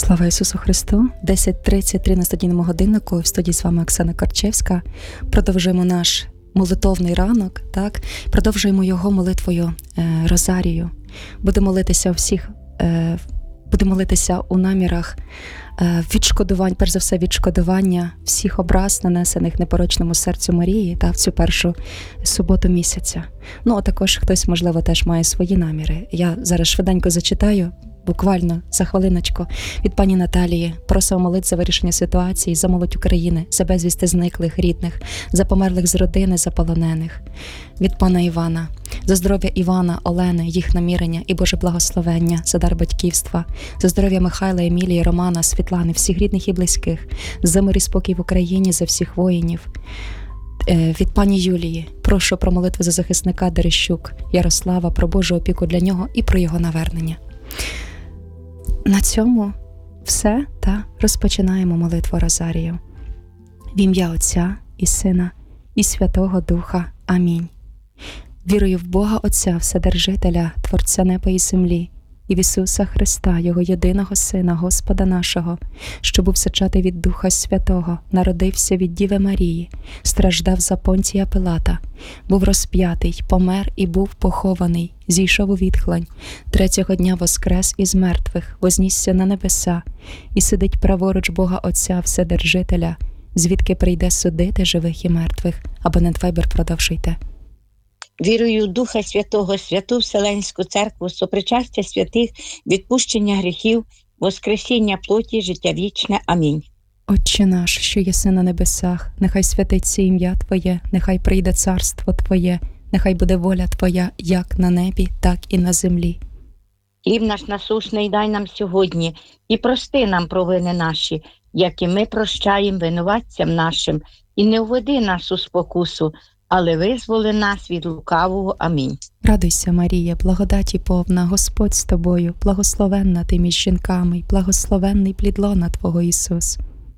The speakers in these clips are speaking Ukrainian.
Слава Ісусу Христу! 10:33 на студійному годиннику. В студії з вами Оксана Корчевська. Продовжуємо наш молитовний ранок, так? Продовжуємо його молитвою Розарію. Будемо молитися у намірах відшкодування, перш за все, відшкодування всіх образ, нанесених непорочному серцю Марії, та в цю першу суботу місяця. Ну, а також хтось, можливо, теж має свої наміри. Я зараз швиденько зачитаю, буквально за хвилиночку, від пані Наталії. Просимо молитися за вирішення ситуації, за молодь України, за безвісти зниклих рідних, за померлих з родини, за полонених. Від пана Івана. За здоров'я Івана, Олени, їх намірення і Боже благословення, за дар батьківства, за здоров'я Михайла, Емілії, Романа, Світлани, всіх рідних і близьких, за мир і спокій в Україні, за всіх воїнів. Від пані Юлії. Прошу про молитву за захисника Дерещук Ярослава, про Божу опіку для нього і про його навернення. На цьому все, та розпочинаємо молитву Розарію. В ім'я Отця і Сина і Святого Духа. Амінь. Вірую в Бога Отця Вседержителя, Творця неба і землі, і в Ісуса Христа, Його єдиного Сина, Господа нашого, що був зачатий від Духа Святого, народився від Діви Марії, страждав за Понтія Пилата, був розп'ятий, помер і був похований, зійшов у відхлань, третього дня воскрес із мертвих, вознісся на небеса і сидить праворуч Бога Отця Вседержителя, звідки прийде судити живих і мертвих. Абонент Viber, продовжуйте. Вірую в Духа Святого, Святу Вселенську Церкву, сопричастя святих, відпущення гріхів, воскресіння плоті, життя вічне. Амінь. Отче наш, що єси на небесах, нехай святиться ім'я Твоє, нехай прийде царство Твоє, нехай буде воля Твоя, як на небі, так і на землі. Хліб наш насущний дай нам сьогодні, і прости нам провини наші, як і ми прощаємо винуватцям нашим, і не введи нас у спокусу, але визволи нас від лукавого. Амінь. Радуйся, Марія, благодаті повна, Господь з тобою, благословенна ти між жінками, й благословенний плід лона Твого Ісус.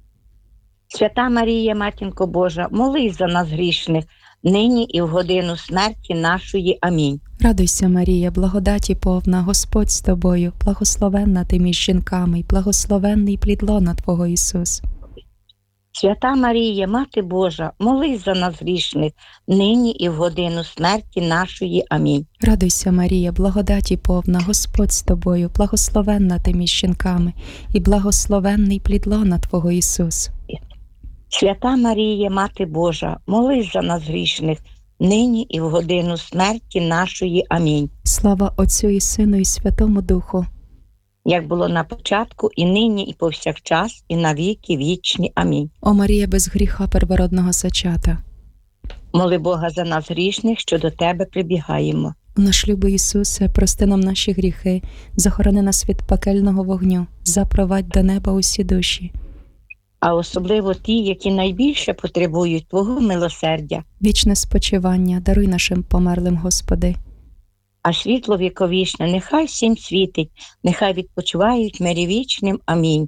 Свята Марія, Матінко Божа, молись за нас грішних, нині і в годину смерті нашої. Амінь. Радуйся, Марія, благодаті повна, Господь з тобою, благословенна ти між жінками, й благословенний плід лона Твого Ісус. Свята Марія, Мати Божа, молись за нас грішних, нині і в годину смерті нашої. Амінь. Радуйся, Марія, благодаті повна, Господь з тобою, благословенна ти між жінками, і благословенний плід лона Твого Ісус. Свята Марія, Мати Божа, молись за нас грішних, нині і в годину смерті нашої. Амінь. Слава Отцю і Сину і Святому Духу. Як було на початку, і нині, і повсякчас, і на віки вічні. Амінь. О Марія, без гріха первородного зачата, моли Бога за нас грішних, що до Тебе прибігаємо. у наш любий Ісусе, прости нам наші гріхи, захорони нас від пекельного вогню, запровадь до неба усі душі. А особливо ті, які найбільше потребують Твого милосердя. Вічне спочивання даруй нашим померлим, Господи. А світло віковічне нехай всім світить, нехай відпочивають в мирі вічним. Амінь.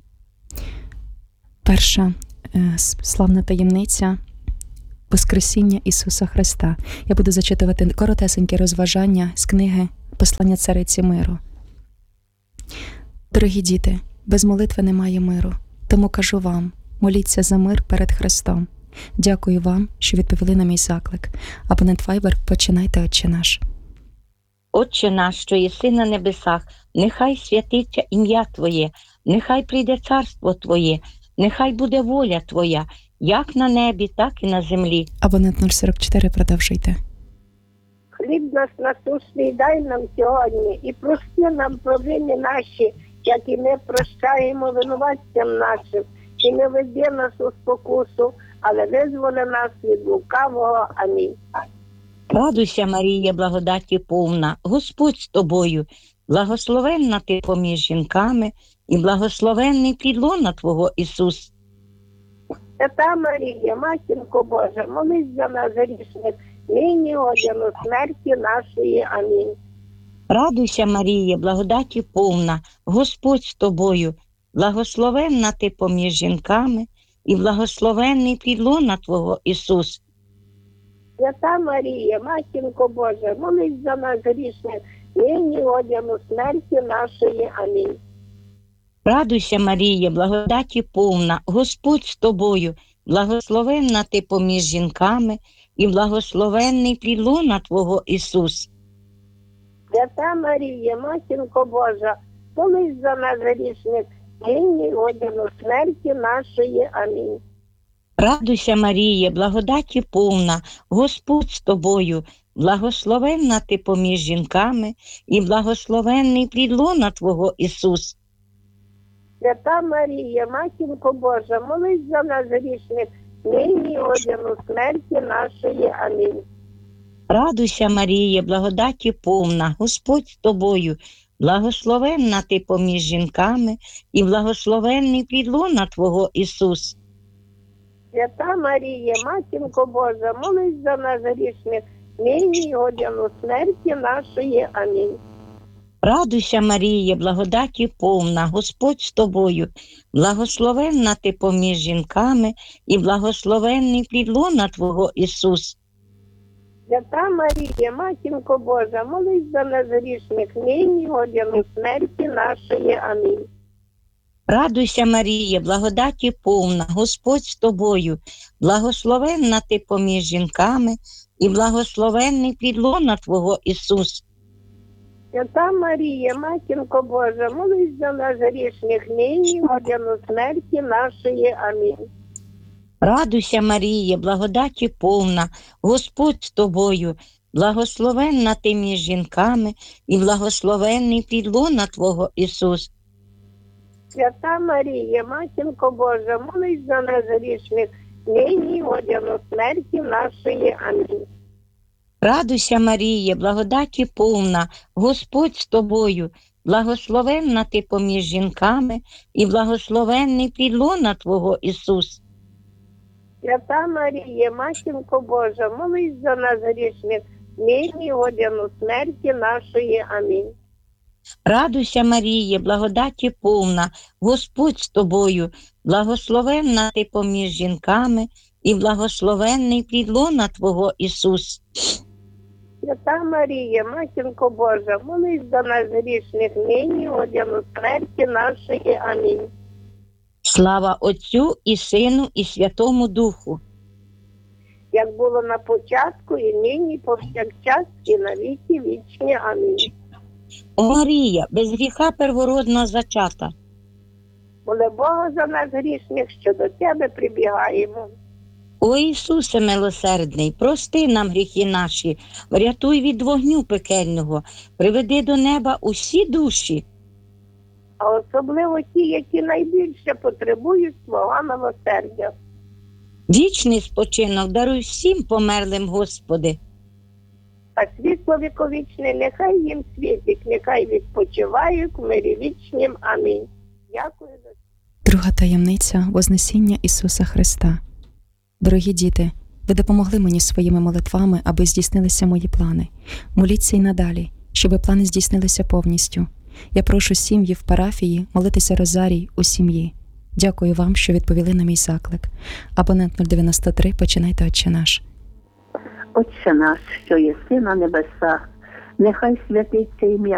Перша славна таємниця Воскресіння Ісуса Христа. Я буду зачитувати коротесенькі розважання з книги «Послання цариці миру». Дорогі діти, без молитви немає миру. Тому кажу вам, моліться за мир перед Христом. Дякую вам, що відповіли на мій заклик. Абонент Viber, починайте, Отче наш. Отче наш, що єси на небесах, нехай святиться ім'я Твоє, нехай прийде царство Твоє, нехай буде воля Твоя, як на небі, так і на землі. Абонент 044, продовжуйте. Хліб наш насущний дай нам сьогодні, і прости нам провини наші, як і ми прощаємо винуватцям нашим, і не веди нас у спокусу, але визволи нас від лукавого. Амінь. Радуйся, Марія, благодаті повна, Господь з тобою, благословенна ти поміж жінками, і благословенний плід лона Твого Ісус. Свята Марія, Матінко Божа, молись за нас грішних, нині годину смерті нашої. Амінь. Радуйся, Марія, благодаті повна, Господь з тобою, благословенна ти поміж жінками, і благословенний плід лона Твого Ісус. Свята Марія, Матінко Божа, молись за нас грішних, нині годину смерті нашої. Амінь. Радуйся, Марія, благодаті повна, Господь з тобою, благословенна ти поміж жінками, і благословенний плід лона Твого Ісус. Свята Марія, Матінко Божа, молись за нас грішних, нині і в годину смерті нашої. Амінь. Радуйся, Марія, благодаті повна, Господь з тобою, благословенна ти поміж жінками, і благословенний плід лона Твого Ісус. Свята Марія, Матінко Божа, молись за нас грішних, нині і в годину смерті нашої. Амінь. Радуйся, Марія, благодаті повна, Господь з тобою, благословенна ти поміж жінками, і благословенний плід лона Твого Ісус. Свята Марія, Матінко Божа, молись за нас грішних, нині і в годину смерті нашої. Амінь. Радуйся, Марія, благодаті повна, Господь з тобою, благословенна ти поміж жінками, і благословенний плід лона Твого Ісус. Свята Марія, Матінко Божа, молись за нас грішних, нині і в годину смерті нашої. Амінь. Радуйся, Марія, благодаті повна, Господь з тобою, благословенна ти поміж жінками, і благословенний плід лона Твого Ісус. Свята Марія, Матінко Божа, молись за нас грішних, нині і в годину смерті нашої. Амінь. Радуйся, Марія, благодаті повна, Господь з тобою, благословенна ти між жінками, і благословенний плід лона Твого Ісус. Свята Марія, Матінко Божа, молись за нас грішних, нині і в годину смерті нашої. Амінь. Радуйся, Марія, благодаті повна, Господь з тобою, благословенна ти поміж жінками, і благословенний плід лона Твого Ісус. Свята Марія, Матінко Божа, молись за нас грішних, нині і в годину смерті нашої. Амінь. Радуйся, Марія, благодаті повна, Господь з тобою, благословенна ти поміж жінками, і благословенний плід лона Твого Ісус. Свята Марія, Матінко Божа, молись за нас грішних, нині і в годину смерті нашої. Амінь. Слава Отцю і Сину і Святому Духу. Як було на початку, і нині, і повсякчас, і на віки вічні. Амінь. О Марія, без гріха первородна зачата, Моли Бога за нас грішних, що до Тебе прибігаємо. о Ісусе милосердний, прости нам гріхи наші, врятуй від вогню пекельного, приведи до неба усі душі. А особливо ті, які найбільше потребують свого милосердя. Вічний спочинок даруй всім померлим, Господи. А світло віковічне нехай їм світить, нехай відпочивають в мирі вічнім. Амінь. Дякую за Друга таємниця – Вознесіння Ісуса Христа. Дорогі діти, ви допомогли мені своїми молитвами, аби здійснилися мої плани. Моліться й надалі, щоб плани здійснилися повністю. Я прошу сім'ї в парафії молитися розарій у сім'ї. Дякую вам, що відповіли на мій заклик. Абонент 093, починайте «Отче наш». Отче наш, що єси на небесах, нехай святиться ім'я